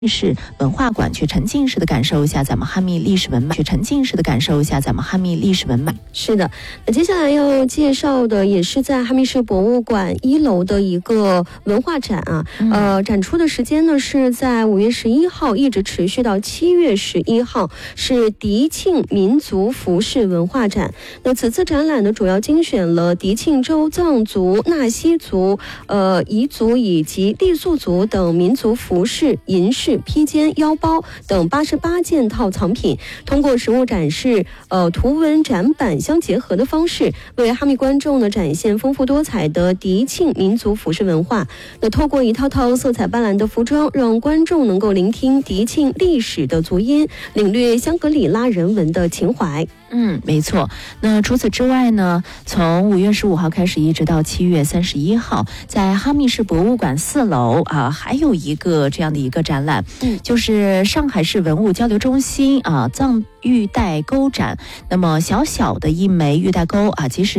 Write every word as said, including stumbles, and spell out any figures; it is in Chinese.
是文化馆，去沉浸式的感受一下咱们哈密历史文脉，去沉浸式的感受一下咱们哈密历史文脉。 是的，那接下来要介绍的也是在哈密市博物馆一楼的一个文化展啊，嗯、呃，展出的时间呢是在五月十一号一直持续到七月十一号，是迪庆民族服饰文化展。那此次展览呢，主要精选了迪庆州藏族、纳西族、呃彝族以及傈僳族等民族服饰、银饰、披肩、腰包等八十八件套藏品，通过实物展示、呃图文展板相结合的方式，为哈密观众呢展现丰富多彩的迪庆民族服饰文化。那透过一套套色彩斑斓的服装，让观众能够聆听迪庆历史的足音，领略香格里拉人文的情怀。 嗯，没错。那除此之外呢，从五月十五号开始，一直到七月三十一号，在哈密市博物馆四楼啊，还有一个这样的一个展览，嗯，就是上海市文物交流中心啊藏玉带钩展。那么小小的一枚玉带钩啊，其实